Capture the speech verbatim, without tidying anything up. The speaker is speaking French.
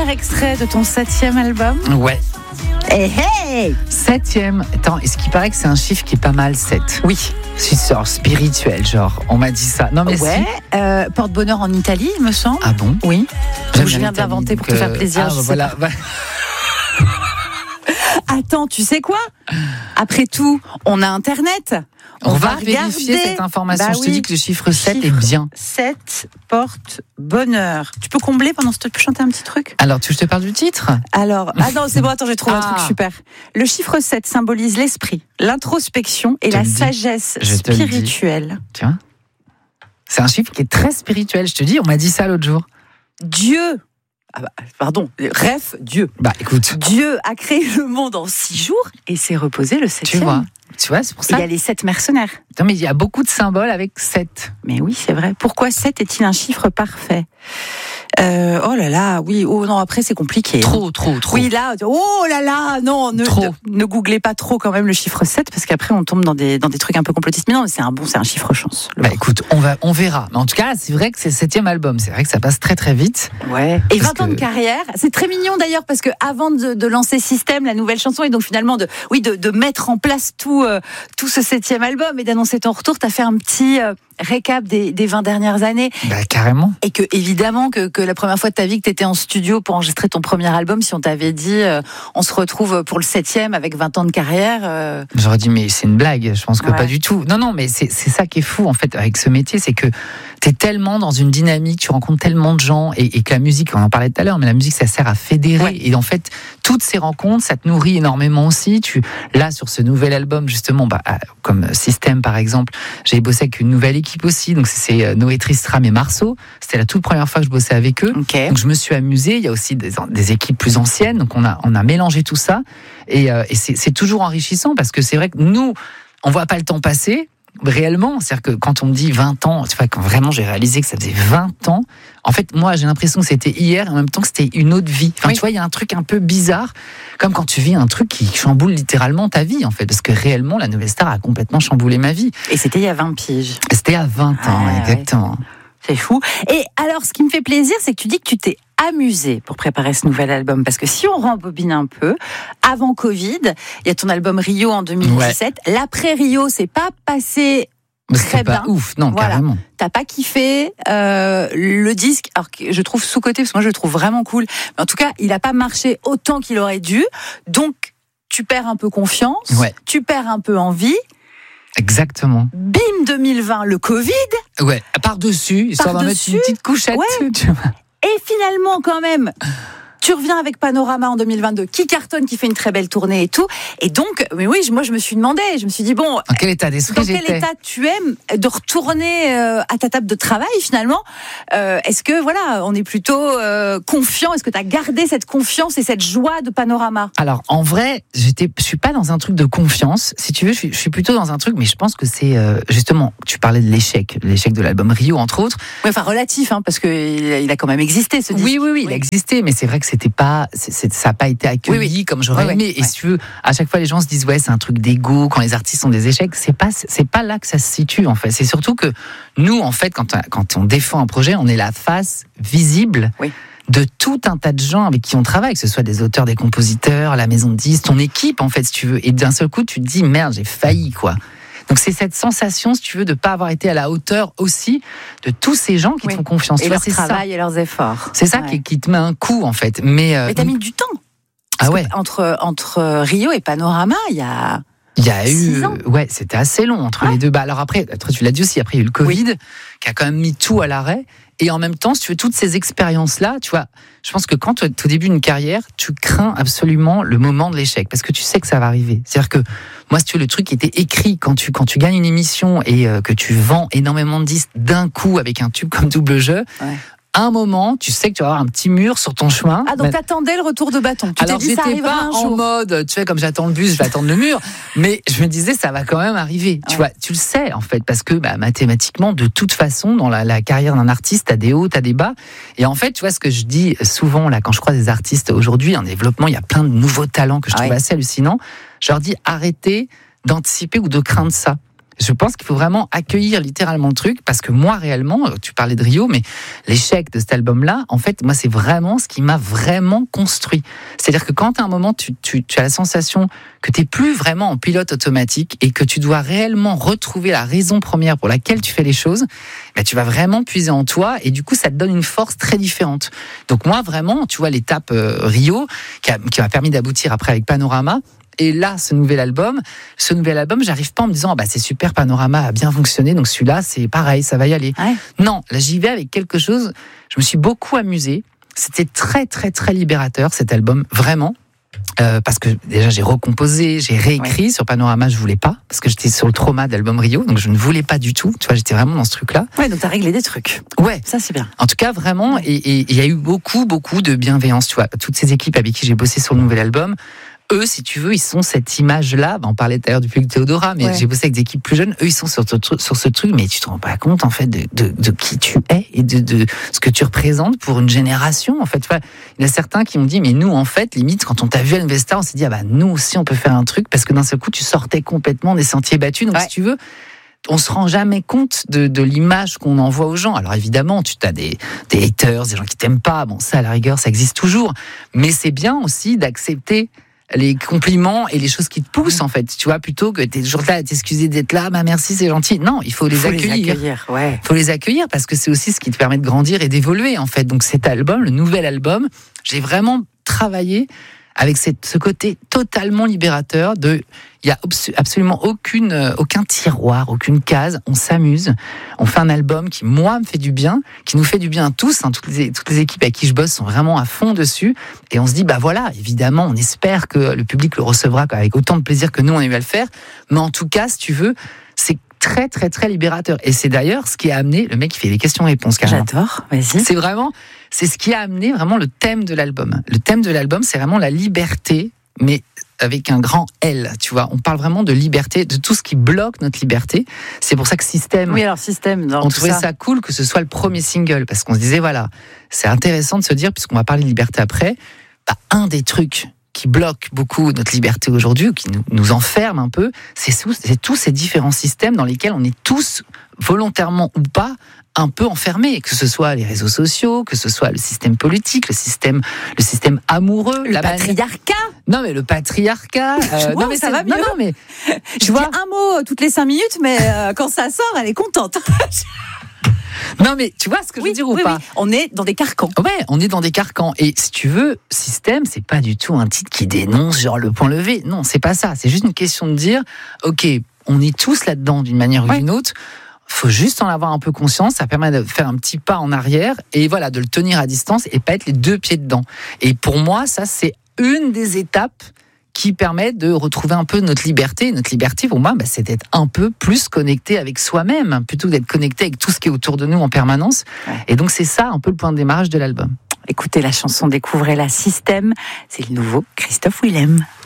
extrait de ton septième album. Ouais. Hey, hey Septième. Attends, est-ce qu'il paraît que c'est un chiffre qui est pas mal, sept? Oui. C'est genre spirituel, genre. On m'a dit ça. Non, mais ouais. si. Euh, porte-bonheur en Italie, il me semble. Ah bon? Oui. J'aime Je bien viens d'inventer pour te donc, faire plaisir. Ah, je bah, sais voilà. pas. Bah, Attends, tu sais quoi? Après tout, on a Internet. On, On, va, va regarder vérifier cette information. Bah je te oui. dis que le chiffre sept Chiffre est bien. sept porte bonheur. Tu peux combler pendant ce temps? Tu peux chanter un petit truc? Alors, tu je te parle du titre? Alors, ah non, c'est bon, attends, j'ai trouvé Ah. un truc super. Le chiffre sept symbolise l'esprit, l'introspection et Je te la le dis. sagesse Je te le dis. spirituelle. Tu vois? C'est un chiffre qui est très spirituel. Je te dis, on m'a dit ça l'autre jour. Dieu, ah bah, pardon, ref, Dieu. Bah, écoute, Dieu a créé le monde en six jours et s'est reposé le tu septième. vois. Tu vois, c'est pour Il ça. y a les sept mercenaires. Non, mais il y a beaucoup de symboles avec sept. Mais oui, c'est vrai. Pourquoi sept est-il un chiffre parfait? euh, Oh là là, oui. Oh non, après c'est compliqué. Trop, trop, trop. Oui, là, oh là là, non, ne, Trop. ne, ne googlez pas trop quand même le chiffre sept parce qu'après on tombe dans des, dans des trucs un peu complotistes. Mais non, c'est un bon, c'est un chiffre chance. Le Bah bon. écoute, on va, on verra. Mais en tout cas, c'est vrai que c'est le septième album. C'est vrai que ça passe très très vite. Ouais. Et Parce vingt ans que- de carrière, c'est très mignon d'ailleurs parce que avant de, de lancer Système, la nouvelle chanson, et donc finalement de, oui, de, de mettre en place tout, euh, tout ce septième album et d'annoncer ton retour, t'as fait un petit euh, récap des, des vingt dernières années. Bah carrément. Et que évidemment que, que la première fois de ta vie que t'étais en studio pour enregistrer ton premier album, si on t'avait dit euh, on se retrouve pour le septième avec vingt ans de carrière. Euh... J'aurais dit mais c'est une blague. Je pense que Ouais. pas du tout. Non non, mais c'est c'est ça qui est fou en fait avec ce métier, c'est que t'es tellement dans une dynamique, tu rencontres tellement de gens et, et que la musique, on en parlait tout à l'heure, mais la musique ça sert à fédérer. Ouais. Et en fait toutes ces rencontres, ça te nourrit énormément aussi. Tu là sur ce nouvel album justement, bah comme Système par exemple, j'ai bossé avec une nouvelle équipe aussi. Donc c'est euh, Noé Tristram et Marceau. C'était la toute première fois que je bossais avec eux. Ok. Donc je me suis amusé. Il y a aussi des, des équipes plus anciennes. Donc on a on a mélangé tout ça et, euh, et c'est, c'est toujours enrichissant parce que c'est vrai que nous on voit pas le temps passer réellement. C'est-à-dire que quand on me dit vingt ans, tu vois, quand vraiment j'ai réalisé que ça faisait vingt ans. En fait, moi j'ai l'impression que c'était hier et en même temps que c'était une autre vie. Enfin, Oui. tu vois, il y a un truc un peu bizarre, comme quand tu vis un truc qui chamboule littéralement ta vie en fait, parce que réellement la Nouvelle Star a complètement chamboulé ma vie. Et c'était il y a vingt piges. C'était à vingt ans, Ah, exactement. C'est fou. Et alors, ce qui me fait plaisir, c'est que tu dis que tu t'es amusé pour préparer ce nouvel album. Parce que si on rembobine un peu, avant Covid, il y a ton album Rio en deux mille dix-sept. Ouais. L'après Rio, c'est pas passé très C'était pas bien. ouf, non, Voilà. carrément. T'as pas kiffé euh, le disque, alors que je trouve sous-coté, parce que moi je le trouve vraiment cool. Mais en tout cas, il a pas marché autant qu'il aurait dû. Donc, tu perds un peu confiance, Ouais. tu perds un peu envie. Exactement. Bim, deux mille vingt, le Covid. Ouais, par-dessus, histoire d'en mettre Par-dessus, une petite couchette. ouais. Tu vois. Et finalement, quand même, tu reviens avec Panorama en deux mille vingt-deux, qui cartonne, qui fait une très belle tournée et tout. Et donc, mais oui, moi, je me suis demandé, je me suis dit, bon, Dans quel état d'esprit dans j'étais quel état tu aimes de retourner euh, à ta table de travail, finalement euh, Est-ce que, voilà, on est plutôt euh, confiant? Est-ce que tu as gardé cette confiance et cette joie de Panorama? Alors, en vrai, j'étais, je suis pas dans un truc de confiance. Si tu veux, je suis, je suis plutôt dans un truc, mais je pense que c'est euh, justement, tu parlais de l'échec, l'échec de l'album Rio, entre autres. Oui, enfin, relatif, hein, parce qu'il il a quand même existé, ce disque. Oui, oui, oui, il a existé, mais c'est vrai que c'était pas, c'est, c'est, ça n'a pas été accueilli Oui, oui. comme j'aurais Ouais, aimé. ouais, Et ouais. si tu veux, à chaque fois, les gens se disent, ouais, c'est un truc d'égo, quand les artistes ont des échecs. C'est pas, c'est pas là que ça se situe, en fait. C'est surtout que nous, en fait, quand, on- quand on défend un projet, on est la face visible. Oui. De tout un tas de gens avec qui on travaille, que ce soit des auteurs, des compositeurs, la maison de disques, ton équipe, en fait, si tu veux. Et d'un seul coup, tu te dis, merde, j'ai failli, quoi. Donc c'est cette sensation, si tu veux, de pas avoir été à la hauteur aussi de tous ces gens qui Oui. te font confiance. Et Tu vois, leur c'est ça. travail et leurs efforts. C'est ça Ouais. qui, qui te met un coup, en fait. Mais, euh, Mais t'as mis du temps. ah Parce ouais. que Entre, entre Rio et Panorama, il y a... Il y a Six eu, ans. ouais, c'était assez long entre Ouais. les deux. Bah alors après, après, tu l'as dit aussi, après il y a eu le Covid qui a quand même mis tout à l'arrêt. Et en même temps, si tu veux, toutes ces expériences-là, tu vois, je pense que quand, au début d'une carrière, tu crains absolument le moment de l'échec, parce que tu sais que ça va arriver. C'est-à-dire que, moi, si tu veux, le truc qui était écrit quand tu, quand tu gagnes une émission et euh, que tu vends énormément de disques d'un coup avec un tube comme Double Jeu, Ouais. à un moment, tu sais que tu vas avoir un petit mur sur ton chemin. Ah, donc Bah, t'attendais le retour de bâton. Tu alors t'es dit, ça j'étais arrivera pas un en jour. mode, tu sais, comme j'attends le bus, je vais attendre le mur, mais je me disais ça va quand même arriver. Tu Ouais. vois, tu le sais en fait, parce que bah, mathématiquement, de toute façon, dans la, la carrière d'un artiste, t'as des hauts, t'as des bas. Et en fait, tu vois ce que je dis souvent là quand je croise des artistes aujourd'hui en développement, il y a plein de nouveaux talents que je Ah trouve ouais. assez hallucinants. Je leur dis arrêtez d'anticiper ou de craindre ça. je pense qu'il faut vraiment accueillir littéralement le truc, parce que moi, réellement, tu parlais de Rio, mais l'échec de cet album-là, en fait, moi, c'est vraiment ce qui m'a vraiment construit. C'est-à-dire que quand à un moment, tu, tu, tu as la sensation que tu n'es plus vraiment en pilote automatique et que tu dois réellement retrouver la raison première pour laquelle tu fais les choses, ben, tu vas vraiment puiser en toi et du coup, ça te donne une force très différente. Donc moi, vraiment, tu vois, l'étape euh, Rio, qui, a, qui m'a permis d'aboutir après avec Panorama. Et là, ce nouvel album, ce nouvel album, j'arrive pas en me disant, ah bah c'est super, Panorama a bien fonctionné, donc celui-là, c'est pareil, ça va y aller. Ouais. Non, là, j'y vais avec quelque chose. Je me suis beaucoup amusée. C'était très, très, très libérateur, cet album, vraiment. Euh, parce que déjà, j'ai recomposé, j'ai réécrit. Ouais. Sur Panorama, je voulais pas, parce que j'étais sur le trauma d'album Rio, donc je ne voulais pas du tout. Tu vois, j'étais vraiment dans ce truc-là. Ouais, donc t'as réglé des trucs. Ouais. Ça, c'est bien. En tout cas, vraiment, ouais. Et il y a eu beaucoup, beaucoup de bienveillance, tu vois. Toutes ces équipes avec qui j'ai bossé sur le nouvel album, eux, si tu veux, ils sont cette image-là. On parlait d'ailleurs du public Théodora, mais ouais. J'ai bossé avec des équipes plus jeunes. Eux, ils sont sur, sur ce truc, mais tu te rends pas compte, en fait, de, de, de qui tu es et de, de ce que tu représentes pour une génération, en fait. Il y a certains qui m'ont dit, mais nous, en fait, limite, quand on t'a vu à Investar, on s'est dit, ah bah, nous aussi, on peut faire un truc, parce que d'un seul coup, tu sortais complètement des sentiers battus. Donc, ouais. Si tu veux, on se rend jamais compte de, de l'image qu'on envoie aux gens. Alors évidemment, tu as des, des haters, des gens qui t'aiment pas. Bon, ça, à la rigueur, ça existe toujours. Mais c'est bien aussi d'accepter les compliments et les choses qui te poussent, en fait, tu vois, plutôt que t'es toujours là à t'excuser d'être là, bah merci, c'est gentil. Non, il faut les faut accueillir. Il accueillir, ouais. faut les accueillir parce que c'est aussi ce qui te permet de grandir et d'évoluer, en fait. Donc cet album, le nouvel album, j'ai vraiment travaillé avec cette, ce côté totalement libérateur de, il y a absolument aucune, aucun tiroir, aucune case. On s'amuse. On fait un album qui, moi, me fait du bien, qui nous fait du bien à tous. Hein, toutes les, toutes les équipes avec qui je bosse sont vraiment à fond dessus. Et on se dit, bah voilà, évidemment, on espère que le public le recevra avec autant de plaisir que nous, on a eu à le faire. Mais en tout cas, si tu veux, c'est très, très, très libérateur. Et c'est d'ailleurs ce qui a amené, le mec qui fait les questions-réponses, carrément. J'adore, vas-y. C'est vraiment, c'est ce qui a amené vraiment le thème de l'album. Le thème de l'album, c'est vraiment la liberté, mais avec un grand L, tu vois. On parle vraiment de liberté, de tout ce qui bloque notre liberté. C'est pour ça que Système... Oui, alors Système, dans on tout trouvait ça. ça cool que ce soit le premier single, parce qu'on se disait, voilà, c'est intéressant de se dire, puisqu'on va parler de liberté après, bah, un des trucs qui bloque beaucoup notre liberté aujourd'hui, ou qui nous, nous enferme un peu, c'est, c'est tous ces différents systèmes dans lesquels on est tous, volontairement ou pas, un peu enfermés, que ce soit les réseaux sociaux, que ce soit le système politique, le système, le système amoureux, le la patriarcat. Non mais le patriarcat. Euh, non mais ça va mieux. Non, non mais je vois un mot toutes les cinq minutes, mais euh, quand ça sort, elle est contente. Non mais tu vois ce que oui, je veux dire oui, ou pas oui. On est dans des carcans. Ouais, on est dans des carcans. Et si tu veux, Système, c'est pas du tout un titre qui dénonce genre le point levé. Non, c'est pas ça. C'est juste une question de dire, ok, on est tous là-dedans d'une manière ou ouais. d'une autre. Faut juste en avoir un peu conscience, ça permet de faire un petit pas en arrière et voilà, de le tenir à distance et pas être les deux pieds dedans. Et pour moi, ça, c'est une des étapes qui permet de retrouver un peu notre liberté. Notre liberté, pour moi, bah, c'est d'être un peu plus connecté avec soi-même, plutôt que d'être connecté avec tout ce qui est autour de nous en permanence. Ouais. Et donc, c'est ça un peu le point de démarrage de l'album. Écoutez la chanson, découvrez la Système. C'est le nouveau Christophe Willem.